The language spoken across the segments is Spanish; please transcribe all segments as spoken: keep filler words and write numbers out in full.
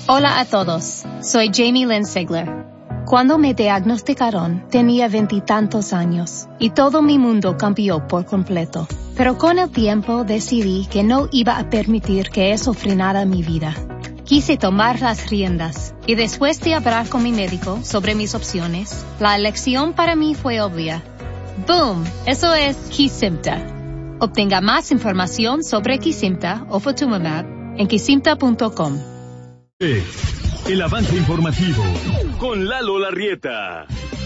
Hola a todos, soy Jamie Lynn Sigler. Cuando me diagnosticaron, tenía veintitantos años y todo mi mundo cambió por completo. Pero con el tiempo decidí que no iba a permitir que eso frenara mi vida. Quise tomar las riendas y después de hablar con mi médico sobre mis opciones, la elección para mí fue obvia. ¡Boom! Eso es Kesimpta. Obtenga más información sobre Kesimpta o Ofatumumab en kesimpta punto com. El avance informativo con Lalo Larrieta.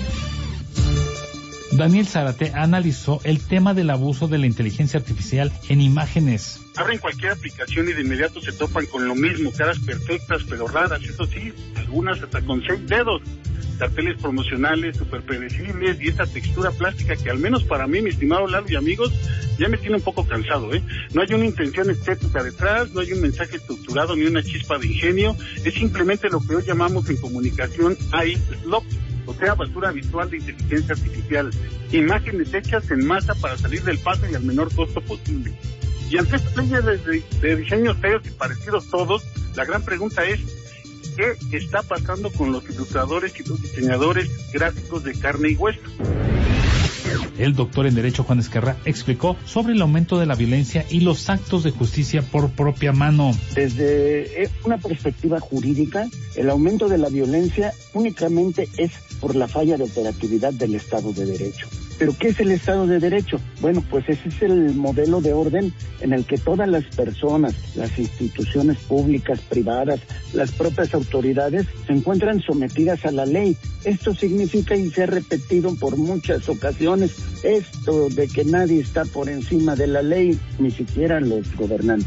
Daniel Zárate analizó el tema del abuso de la inteligencia artificial en imágenes. Abren cualquier aplicación y de inmediato se topan con lo mismo, caras perfectas pero raras, eso sí, algunas hasta con seis dedos. Carteles promocionales súper predecibles y esta textura plástica que al menos para mí, mi estimado Lalo y amigos, ya me tiene un poco cansado, ¿eh? No hay una intención estética detrás, no hay un mensaje estructurado ni una chispa de ingenio, es simplemente lo que hoy llamamos en comunicación A I slop, o sea, basura visual de inteligencia artificial, imágenes hechas en masa para salir del paso y al menor costo posible. Y ante esta ley de, de diseños feos y parecidos todos, la gran pregunta es, ¿qué está pasando con los ilustradores y los diseñadores gráficos de carne y hueso? El doctor en Derecho Juan Esquerra explicó sobre el aumento de la violencia y los actos de justicia por propia mano. Desde una perspectiva jurídica, el aumento de la violencia únicamente es por la falla de operatividad del Estado de Derecho. ¿Pero qué es el Estado de Derecho? Bueno, pues ese es el modelo de orden en el que todas las personas, las instituciones públicas, privadas, las propias autoridades se encuentran sometidas a la ley. Esto significa, y se ha repetido por muchas ocasiones, esto de que nadie está por encima de la ley, ni siquiera los gobernantes.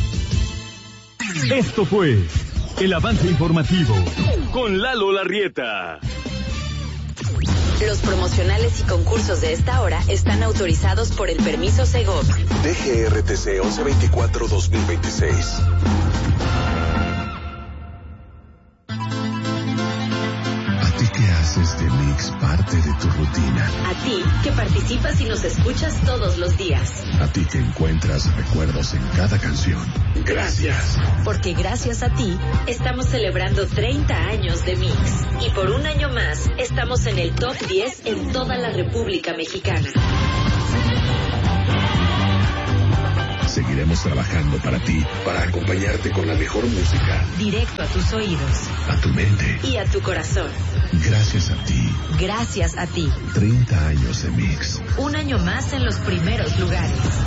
Esto fue el avance informativo con Lalo Larrieta. Los promocionales y concursos de esta hora están autorizados por el permiso Segov. D G R T C once veinticuatro dos mil veintiséis. ¿A ti que haces de Mix parte de tu rutina? A ti que participas y nos escuchas todos los días. A ti que encuentras recuerdos en cada canción. Gracias. Porque gracias a ti estamos celebrando treinta años de Mix. Y por un año más estamos en el top diez en toda la República Mexicana. Seguiremos trabajando para ti, para acompañarte con la mejor música. Directo a tus oídos. A tu mente. Y a tu corazón. Gracias a ti. Gracias a ti. treinta años de Mix. Un año más en los primeros lugares.